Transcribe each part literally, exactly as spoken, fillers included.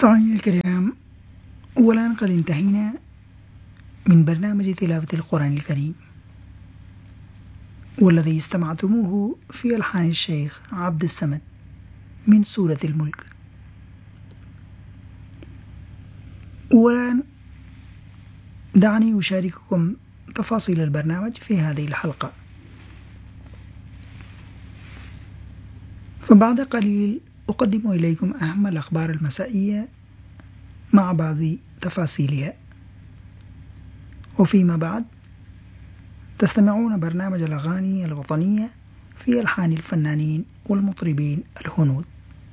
مستمعينا الكرام، والآن قد انتهينا من برنامج تلاوة القرآن الكريم، والذي استمعتموه في ألحان الشيخ عبد الصمد من سورة الملك. والآن دعني أشارككم تفاصيل البرنامج في هذه الحلقة. فبعد قليل أقدم إليكم أهم الأخبار المسائية مع بعض تفاصيلها، وفيما بعد تستمعون برنامج الأغاني الوطنية في ألحان الفنانين والمطربين الهنود.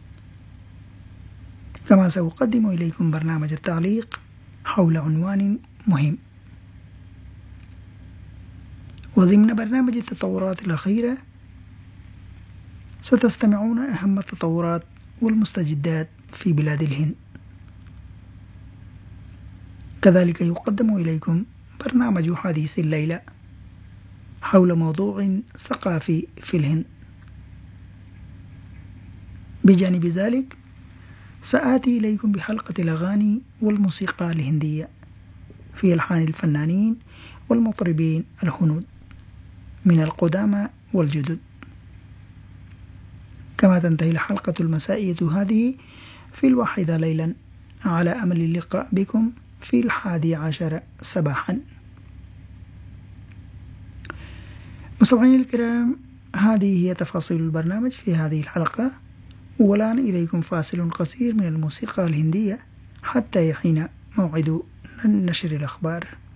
كما سأقدم إليكم برنامج التعليق حول عنوان مهم. وضمن برنامج التطورات الأخيرة ستستمعون أهم التطورات والمستجدات في بلاد الهند. كذلك يقدم إليكم برنامج حديث الليلة حول موضوع ثقافي في الهند. بجانب ذلك سآتي إليكم بحلقة الأغاني والموسيقى الهندية في ألحان الفنانين والمطربين الهنود من القدامى والجدد. كما تنتهي الحلقة المسائية هذه في الواحدة ليلا، على أمل اللقاء بكم في الحادي عشر صباحا. مستمعينا الكرام، هذه هي تفاصيل البرنامج في هذه الحلقة، والآن إليكم فاصل قصير من الموسيقى الهندية حتى يحين موعد نشر الأخبار.